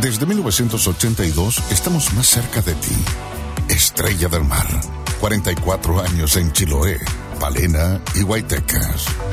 Desde 1982 estamos más cerca de ti. Estrella del Mar. 44 años en Chiloé, Palena y Guaytecas.